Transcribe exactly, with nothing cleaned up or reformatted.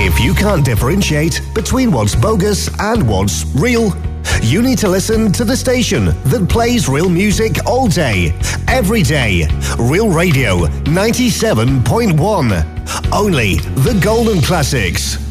If you can't differentiate between what's bogus and what's real, you need to listen to the station that plays real music all day, every day. Real Radio ninety-seven point one. Only the golden classics.